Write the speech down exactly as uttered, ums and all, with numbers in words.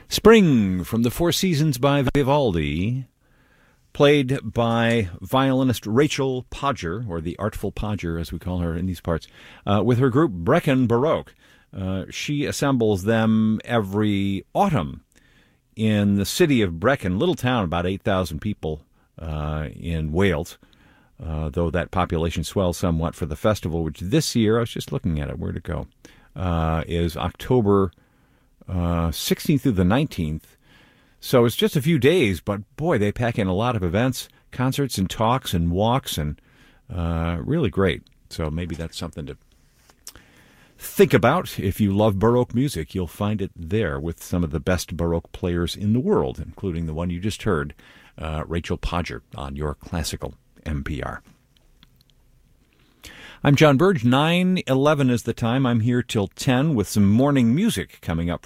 Spring from the Four Seasons by Vivaldi, played by violinist Rachel Podger, or the Artful Podger as we call her in these parts, uh, with her group Brecon Baroque. Uh, she assembles them every autumn in the city of Brecon, little town, about eight thousand people uh, in Wales, uh, though that population swells somewhat for the festival, which this year, I was just looking at it, where'd it go, uh, is October Uh, sixteenth through the nineteenth. So it's just a few days, but boy, they pack in a lot of events, concerts and talks and walks, and uh, really great. So maybe that's something to think about. If you love Baroque music, you'll find it there with some of the best Baroque players in the world, including the one you just heard, uh, Rachel Podger, on your classical N P R. I'm John Burge. nine eleven is the time. I'm here till ten with some morning music coming up